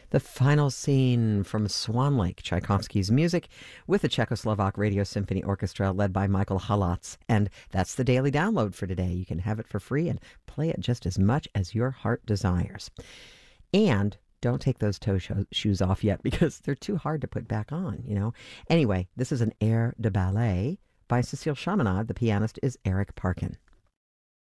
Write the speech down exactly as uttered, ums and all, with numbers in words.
The final scene from Swan Lake, Tchaikovsky's music, with the Czechoslovak Radio Symphony Orchestra led by Michael Halatz. And that's the daily download for today. You can have it for free and play it just as much as your heart desires. And don't take those toe sho- shoes off yet because they're too hard to put back on, you know. Anyway, this is an air de ballet by Cécile Chaminade. The pianist is Eric Parkin.